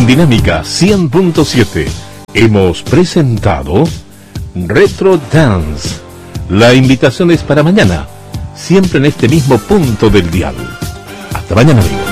Dinámica 100.7 hemos presentado Retro Dance. La invitación es para mañana, siempre en este mismo punto del dial. Hasta mañana, amigos.